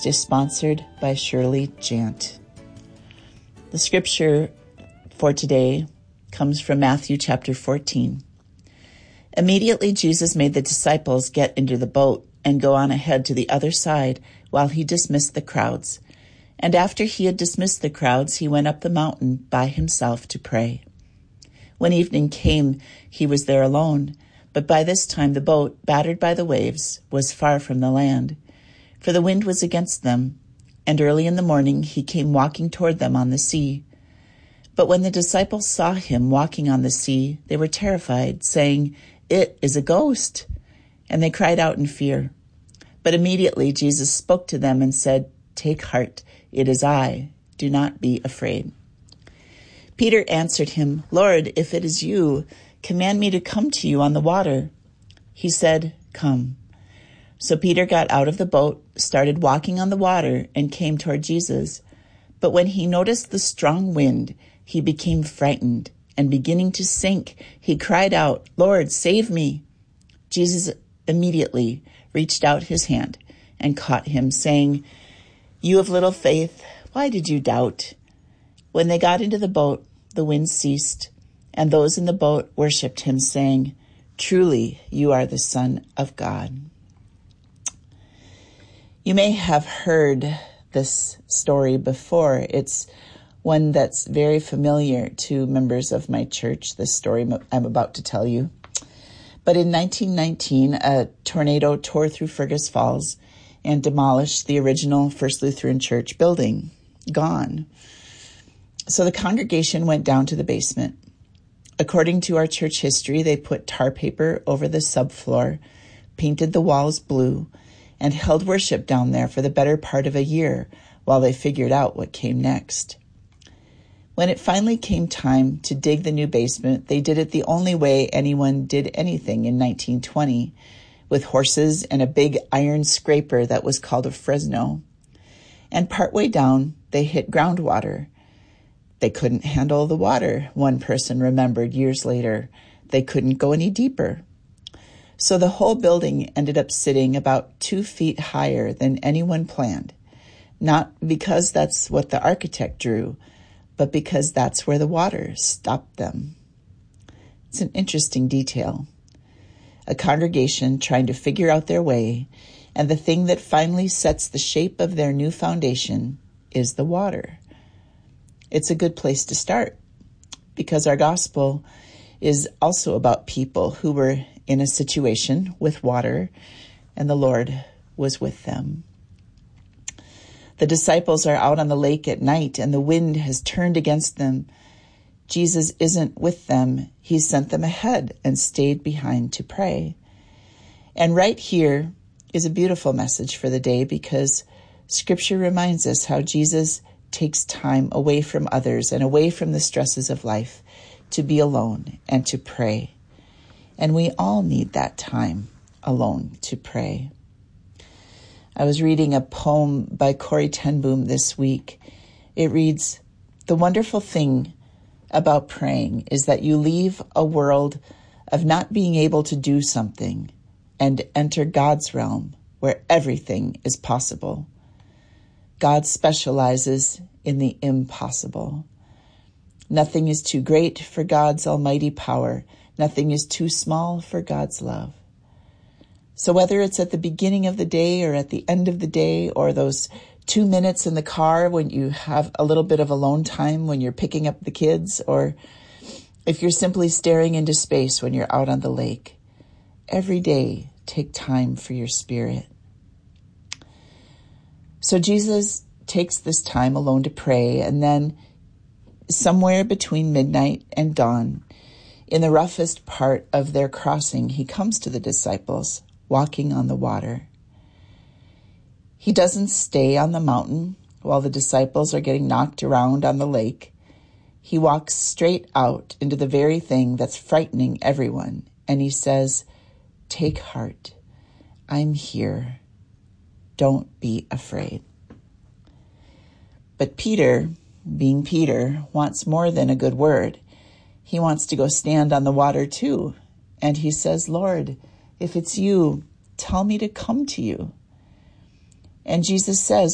podcast is sponsored by Shirley Jant. The scripture for today comes from Matthew chapter 14. Immediately Jesus made the disciples get into the boat and go on ahead to the other side while he dismissed the crowds. And after he had dismissed the crowds, he went up the mountain by himself to pray. When evening came, he was there alone, but by this time the boat, battered by the waves, was far from the land, for the wind was against them, and early in the morning he came walking toward them on the sea. But when the disciples saw him walking on the sea, they were terrified, saying, "It is a ghost," and they cried out in fear. But immediately Jesus spoke to them and said, "Take heart, it is I. Do not be afraid." Peter answered him, "Lord, if it is you, command me to come to you on the water." He said, "Come." So Peter got out of the boat, started walking on the water, and came toward Jesus. But when he noticed the strong wind, he became frightened, and beginning to sink, he cried out, "Lord, save me." Jesus immediately reached out his hand and caught him, saying, "You of little faith, why did you doubt?" When they got into the boat, the wind ceased, and those in the boat worshipped him, saying, "Truly, you are the Son of God." You may have heard this story before. It's one that's very familiar to members of my church, this story I'm about to tell you. But in 1919, a tornado tore through Fergus Falls and demolished the original First Lutheran Church building. Gone. So the congregation went down to the basement. According to our church history, they put tar paper over the subfloor, painted the walls blue, and held worship down there for the better part of a year while they figured out what came next. When it finally came time to dig the new basement, they did it the only way anyone did anything in 1920, with horses and a big iron scraper that was called a Fresno. And partway down, they hit groundwater. They couldn't handle the water, one person remembered years later. They couldn't go any deeper. So the whole building ended up sitting about 2 feet higher than anyone planned, not because that's what the architect drew, but because that's where the water stopped them. It's an interesting detail. A congregation trying to figure out their way, and the thing that finally sets the shape of their new foundation is the water. It's a good place to start, because our gospel is also about people who were in a situation with water, and the Lord was with them. The disciples are out on the lake at night, and the wind has turned against them. Jesus isn't with them. He sent them ahead and stayed behind to pray. And right here is a beautiful message for the day, because Scripture reminds us how Jesus takes time away from others and away from the stresses of life to be alone and to pray. And we all need that time alone to pray. I was reading a poem by Corrie ten Boom this week. It reads, "The wonderful thing about praying is that you leave a world of not being able to do something and enter God's realm where everything is possible. God specializes in the impossible. Nothing is too great for God's almighty power. Nothing is too small for God's love." So whether it's at the beginning of the day or at the end of the day, or those 2 minutes in the car when you have a little bit of alone time when you're picking up the kids, or if you're simply staring into space when you're out on the lake, every day take time for your spirit. So Jesus takes this time alone to pray, and then somewhere between midnight and dawn, in the roughest part of their crossing, he comes to the disciples walking on the water. He doesn't stay on the mountain while the disciples are getting knocked around on the lake. He walks straight out into the very thing that's frightening everyone, and he says, "Take heart. I'm here. Don't be afraid." But Peter, being Peter, wants more than a good word. He wants to go stand on the water too. And he says, "Lord, if it's you, tell me to come to you." And Jesus says,